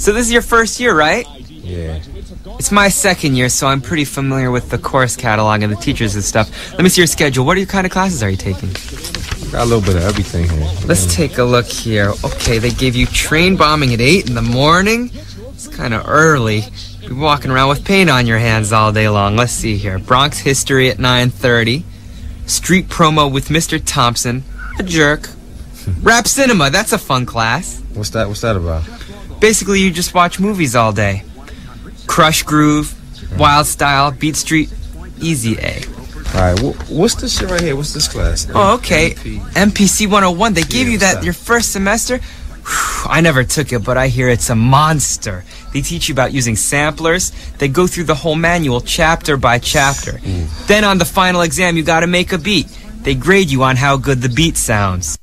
So this is your first year, right? Yeah. It's my second year, so I'm pretty familiar with the course catalog and the teachers and stuff. Let me see your schedule. What kind of classes are you taking? Got a little bit of everything here. Let's take a look here. Okay, they gave you train bombing at 8 in the morning. It's kind of early. You're walking around with paint on your hands all day long. Let's see here. Bronx history at 9:30. Street promo with Mr. Thompson. A jerk. Rap cinema, that's a fun class. What's that about? Basically, you just watch movies all day. Crush Groove, Wild Style, Beat Street, Easy A. Alright, what's this shit right here? What's this class? Oh, okay. MPC 101. They gave you that your first semester? Whew, I never took it, but I hear it's a monster. They teach you about using samplers. They go through the whole manual chapter by chapter. Then on the final exam, you gotta make a beat. They grade you on how good the beat sounds.